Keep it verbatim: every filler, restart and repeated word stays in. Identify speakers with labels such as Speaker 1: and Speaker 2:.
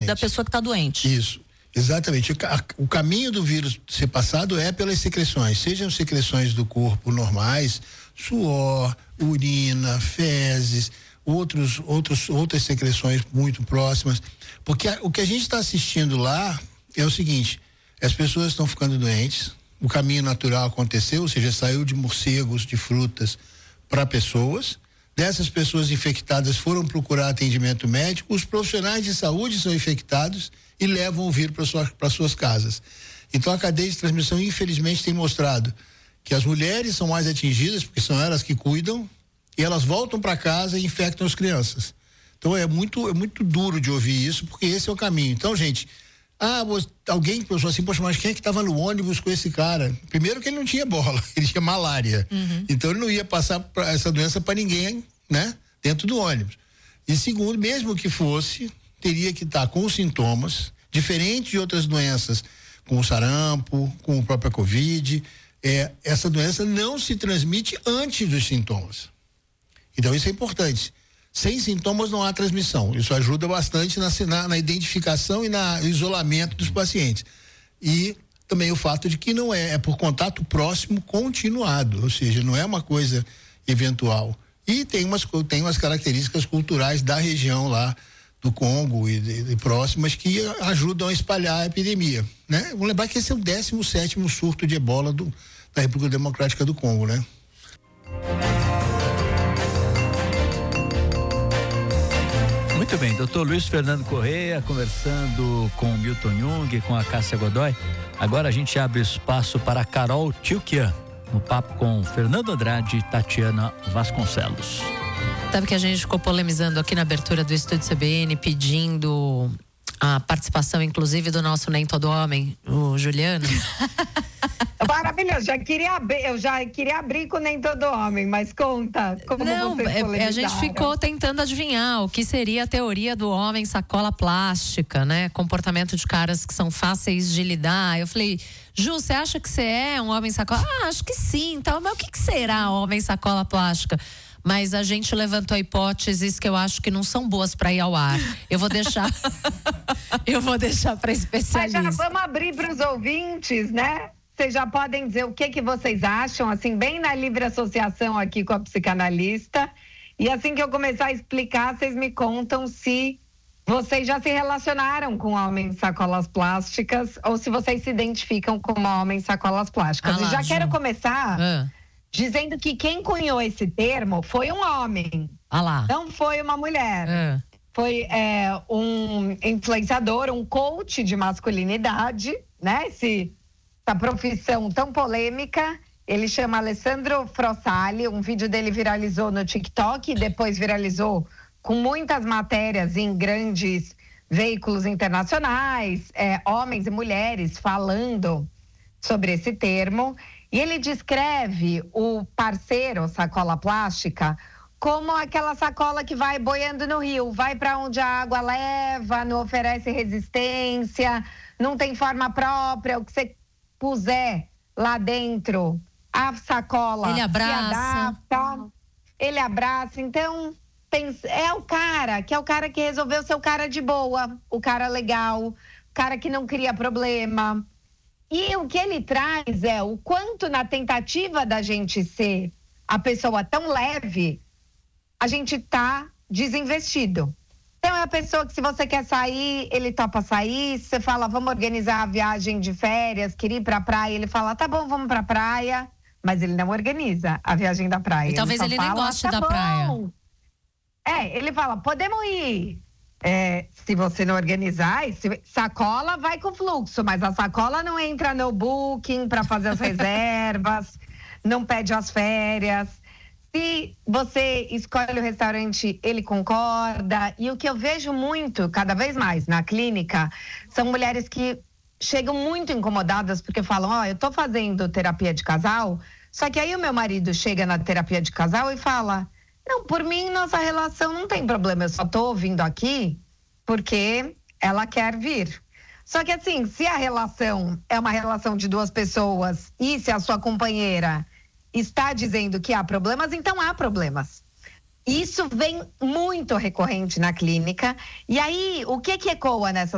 Speaker 1: da pessoa que está doente.
Speaker 2: Isso, exatamente. O, o caminho do vírus ser passado é pelas secreções, sejam secreções do corpo normais, suor, urina, fezes, outros, outros, outras secreções muito próximas, porque a, o que a gente está assistindo lá é o seguinte: as pessoas estão ficando doentes, o caminho natural aconteceu, ou seja, saiu de morcegos, de frutas para pessoas. Dessas pessoas infectadas foram procurar atendimento médico, os profissionais de saúde são infectados e levam o vírus para sua, para suas casas. Então a cadeia de transmissão, infelizmente, tem mostrado que as mulheres são mais atingidas, porque são elas que cuidam, e elas voltam para casa e infectam as crianças. Então é muito, é muito duro de ouvir isso, porque esse é o caminho. Então, gente, ah, alguém pensou assim, poxa, mas quem é que estava no ônibus com esse cara? Primeiro que ele não tinha bola, ele tinha malária. Uhum. Então ele não ia passar pra essa doença para ninguém, né? Dentro do ônibus. E segundo, mesmo que fosse, teria que estar com os sintomas, diferente de outras doenças, com o sarampo, com a própria Covid, é, essa doença não se transmite antes dos sintomas. Então isso é importante. Sem sintomas não há transmissão. Isso ajuda bastante na, na, na identificação e no isolamento dos pacientes. E também o fato de que não é, é por contato próximo continuado, ou seja, não é uma coisa eventual. E tem umas, tem umas características culturais da região lá do Congo e, de, de próximas que ajudam a espalhar a epidemia, né? Vamos lembrar que esse é o décimo sétimo surto de ebola do, da República Democrática do Congo, né?
Speaker 3: Muito bem, doutor Luiz Fernando Correia conversando com o Milton Jung, com a Cássia Godoy. Agora a gente abre espaço para a Carol Tilquian, no papo com Fernando Andrade e Tatiana Vasconcelos.
Speaker 4: Sabe que a gente ficou polemizando aqui na abertura do Estúdio C B N, pedindo a participação, inclusive, do nosso Nem Todo Homem, o Juliano.
Speaker 5: Maravilhoso, já queria abrir, eu já queria abrir com Nem Todo Homem, mas conta como
Speaker 4: Não,
Speaker 5: vocês
Speaker 4: é, a gente ficou tentando adivinhar o que seria a teoria do homem sacola plástica, né? Comportamento de caras que são fáceis de lidar. Eu falei, Ju, você acha que você é um homem sacola? Ah, acho que sim, então, mas o que, que será homem sacola plástica? Mas a gente levantou hipóteses que eu acho que não são boas para ir ao ar. Eu vou deixar eu vou deixar para especialistas.
Speaker 5: Mas já vamos abrir para os ouvintes, né? Vocês já podem dizer o que que vocês acham, assim, bem na livre associação aqui com a psicanalista. E assim que eu começar a explicar, vocês me contam se vocês já se relacionaram com homens sacolas plásticas ou se vocês se identificam como homens sacolas plásticas.
Speaker 4: Ah lá,
Speaker 5: e já
Speaker 4: Ju.
Speaker 5: quero começar
Speaker 4: Ah.
Speaker 5: dizendo que quem cunhou esse termo foi um homem.
Speaker 4: Ah lá.
Speaker 5: Não foi uma mulher.
Speaker 4: Ah.
Speaker 5: Foi é, um influenciador, um coach de masculinidade, né? Esse... essa profissão tão polêmica. Ele chama Alessandro Frossali, um vídeo dele viralizou no TikTok e depois viralizou com muitas matérias em grandes veículos internacionais, é, homens e mulheres falando sobre esse termo. E ele descreve o parceiro sacola plástica como aquela sacola que vai boiando no rio, vai para onde a água leva, não oferece resistência, não tem forma própria, o que você puser lá dentro, a sacola
Speaker 4: ele abraça,
Speaker 5: se adapta, ele abraça. Então, pensa, é o cara, que é o cara que resolveu ser o cara de boa, o cara legal, o cara que não cria problema. E o que ele traz é o quanto na tentativa da gente ser a pessoa tão leve, a gente tá desinvestido. Então é a pessoa que, se você quer sair, ele topa sair. Se você fala, vamos organizar a viagem de férias, queria ir pra praia, ele fala, tá bom, vamos pra praia. Mas ele não organiza a viagem da praia.
Speaker 4: E talvez ele,
Speaker 5: ele
Speaker 4: nem
Speaker 5: fala,
Speaker 4: goste
Speaker 5: tá
Speaker 4: da
Speaker 5: bom.
Speaker 4: praia.
Speaker 5: É, ele fala, podemos ir. É, se você não organizar, se, sacola vai com fluxo, mas a sacola não entra no booking pra fazer as reservas, não pede as férias. Se você escolhe o restaurante, ele concorda. E o que eu vejo muito, cada vez mais, na clínica, são mulheres que chegam muito incomodadas porque falam, ó, oh, eu tô fazendo terapia de casal, só que aí o meu marido chega na terapia de casal e fala, não, por mim, nossa relação não tem problema, eu só tô vindo aqui porque ela quer vir. Só que assim, se a relação é uma relação de duas pessoas e se a sua companheira está dizendo que há problemas, então há problemas. Isso vem muito recorrente na clínica. E aí, o que que ecoa nessas